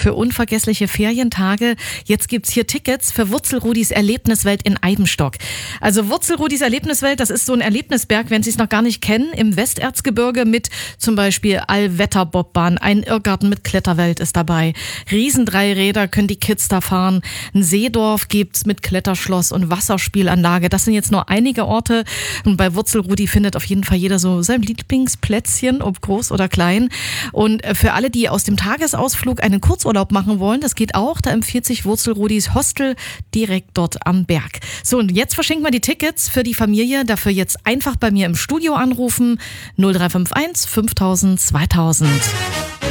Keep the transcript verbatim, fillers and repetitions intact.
für unvergessliche Ferientage. Jetzt gibt's hier Tickets für Wurzelrudis Erlebniswelt in Eibenstock. Also Wurzelrudis Erlebniswelt, das ist so ein Erlebnisberg, wenn Sie es noch gar nicht kennen, im Westerzgebirge mit zum Beispiel Allwetterbobbahn, ein Irrgarten mit Kletterwelt ist dabei. Riesendreiräder können die Kids da fahren. Ein Seedorf gibt's mit Kletterschloss und Wasserspielanlage. Das sind jetzt nur einige Orte. Und bei Wurzelrudi findet auf jeden Fall jeder so sein Lieblingsplätzchen, ob groß oder klein. Und für alle, die aus dem Tagesausflug einen Kurzurlaub machen wollen, das geht auch. Da empfiehlt sich Wurzelrudis Hostel direkt dort am Berg. So, und jetzt verschenken wir die Tickets für die Familie. Dafür jetzt einfach bei mir im Studio anrufen. null drei fünf eins fünftausend zweitausend.